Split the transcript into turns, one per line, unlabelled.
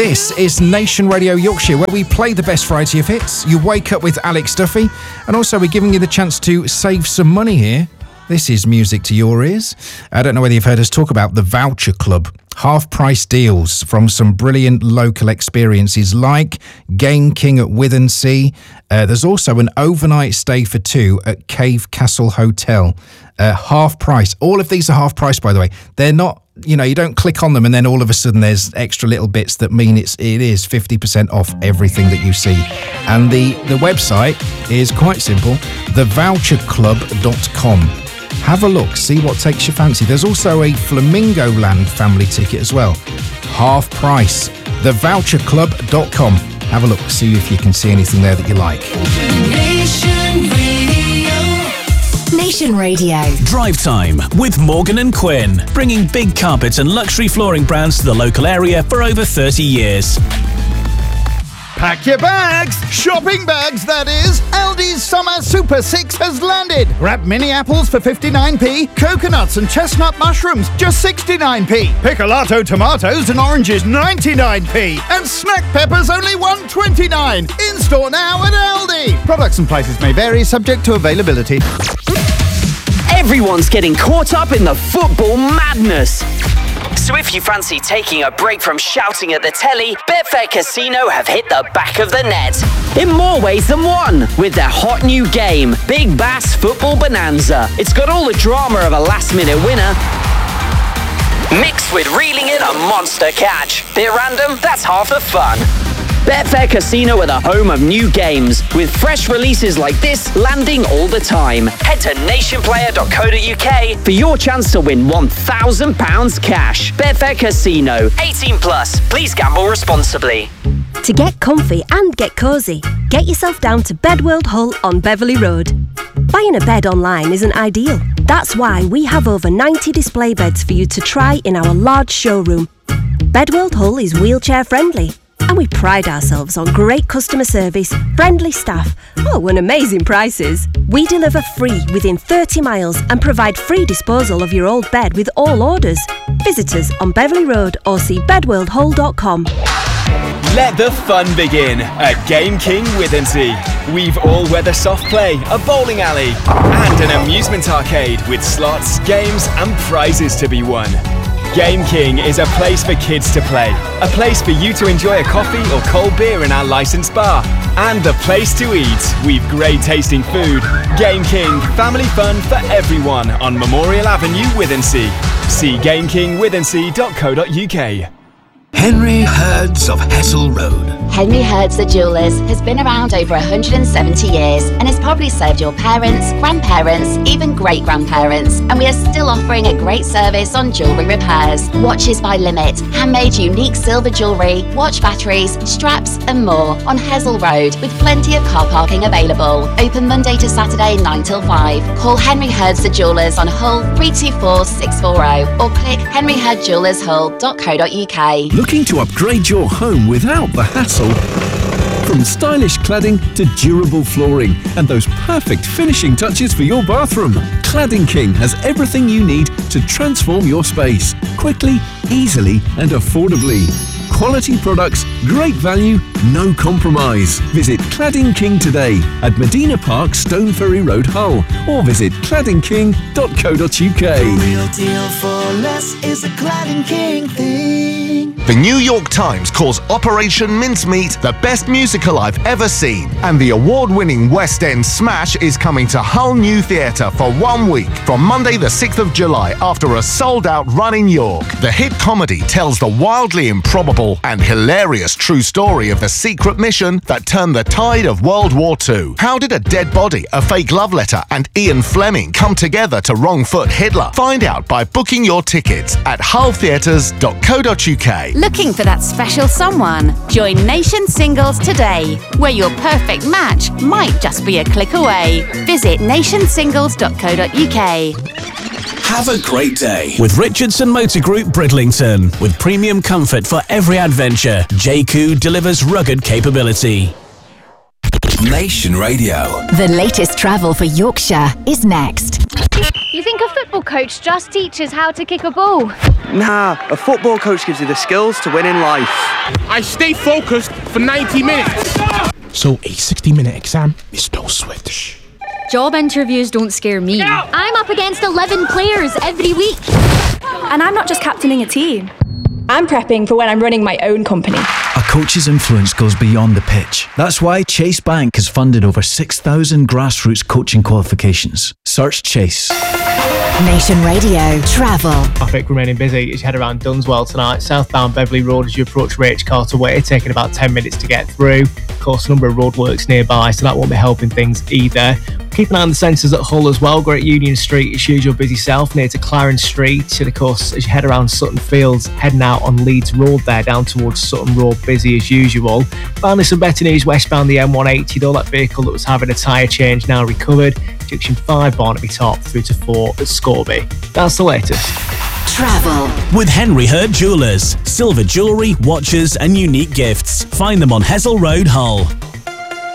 This is Nation Radio Yorkshire, where we play the best variety of hits. You wake up with Alex Duffy, and also we're giving you the chance to save some money here. This is music to your ears. I don't know whether you've heard us talk about the Voucher Club. Half-price deals from some brilliant local experiences like Game King at Withensea. There's also an overnight stay for two at Cave Castle Hotel. Half price. All of these are half price, by the way. They're not, you don't click on them and then all of a sudden there's extra little bits that mean it is 50% off everything that you see. And the website is quite simple, thevoucherclub.com. Have a look, see what takes your fancy. There's also a Flamingo Land family ticket as well. Half price. Thevoucherclub.com. Have a look, see if you can see anything there that you like.
Nation Radio.
Drive Time with Morgan and Quinn, bringing big carpets and luxury flooring brands to the local area for over 30 years.
Pack your bags! Shopping bags, that is! Aldi's Summer Super 6 has landed! Grab mini apples for 59p, coconuts and chestnut mushrooms just 69p, picolato tomatoes and oranges 99p, and snack peppers only 129. In store now at Aldi! Products and prices may vary, subject to availability.
Everyone's getting caught up in the football madness. So if you fancy taking a break from shouting at the telly, Betfair Casino have hit the back of the net. In more ways than one, with their hot new game, Big Bass Football Bonanza. It's got all the drama of a last-minute winner, mixed with reeling in a monster catch. Bit random? That's half the fun. Betfair Casino are the home of new games, with fresh releases like this landing all the time. Head to nationplayer.co.uk for your chance to win £1,000 cash. Betfair Casino. 18 plus. Please gamble responsibly.
To get comfy and get cosy, get yourself down to Bedworld Hull on Beverley Road. Buying a bed online isn't ideal. That's why we have over 90 display beds for you to try in our large showroom. Bedworld Hull is wheelchair friendly. And we pride ourselves on great customer service, friendly staff, and amazing prices. We deliver free within 30 miles and provide free disposal of your old bed with all orders. Visit us on Beverley Road or see bedworldhull.com.
Let the fun begin at Game King Withensea. We've all-weather soft play, a bowling alley, and an amusement arcade with slots, games, and prizes to be won. Game King is a place for kids to play, a place for you to enjoy a coffee or cold beer in our licensed bar, and the place to eat. We've great tasting food. Game King, family fun for everyone on Memorial Avenue, Withensea. See gamekingwithensea.co.uk.
Henry Hurd's of Hessel Road.
Henry Hurd's The Jewellers has been around over 170 years and has probably served your parents, grandparents, even great-grandparents. And we are still offering a great service on jewellery repairs. Watches by Limit, handmade unique silver jewellery, watch batteries, straps and more on Hessel Road with plenty of car parking available. Open Monday to Saturday 9 till 5. Call Henry Hurd's The Jewellers on Hull 324 640 or click henryhurdjewellershull.co.uk.
Looking to upgrade your home without the hassle? From stylish cladding to durable flooring and those perfect finishing touches for your bathroom, Cladding King has everything you need to transform your space quickly, easily and affordably. Quality products, great value, no compromise. Visit Cladding King today at Medina Park, Stone Ferry Road, Hull, or visit claddingking.co.uk.
The real deal for less is the Cladding King thing.
The New York Times calls Operation Mincemeat the best musical I've ever seen, and the award-winning West End smash is coming to Hull New Theatre for 1 week from Monday the 6th of July after a sold-out run in York. The hit comedy tells the wildly improbable and hilarious true story of the secret mission that turned the tide of World War II. How did a dead body, a fake love letter, and Ian Fleming come together to wrong-foot Hitler? Find out by booking your tickets at hulltheatres.co.uk.
Looking for that special someone? Join Nation Singles today, where your perfect match might just be a click away. Visit nationsingles.co.uk.
Have a great day with Richardson Motor Group Bridlington. With premium comfort for every adventure, JQ delivers rugged capability.
Nation Radio.
The latest travel for Yorkshire is next.
You think a football football coach just teaches how to kick a ball.
Nah, a football coach gives you the skills to win in life.
I stay focused for 90 minutes. So a 60-minute exam is no sweat.
Job interviews don't scare me.
I'm up against 11 players every week.
And I'm not just captaining a team. I'm prepping for when I'm running my own company.
A coach's influence goes beyond the pitch. That's why Chase Bank has funded over 6,000 grassroots coaching qualifications. Search Chase.
Nation Radio Travel.
Traffic remaining busy as you head around Dunswell tonight. Southbound Beverley Road as you approach Rach Carter Way, taking about 10 minutes to get through. Of course, a number of roadworks nearby, so that won't be helping things either. Keep an eye on the sensors at Hull as well. Great Union Street, its usual busy south, near to Clarence Street. And of course, as you head around Sutton Fields, heading out on Leeds Road there, down towards Sutton Road, busy as usual. Finally, some better news westbound the M180, though. That vehicle that was having a tyre change now recovered. Junction 5 Barnaby Top through to 4 at Scorby. That's the latest.
Travel.
With Henry Hurt Jewellers. Silver jewellery, watches and unique gifts. Find them on Hessel Road, Hull.